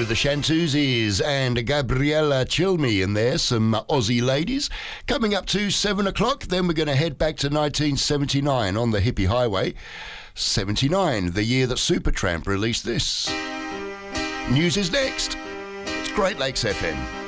So the Shantuzis and Gabriella Chilmi in there, some Aussie ladies. Coming up to 7 o'clock, then we're going to head back to 1979 on the hippie highway. 79, the year that Supertramp released this. News is next. It's Great Lakes FM.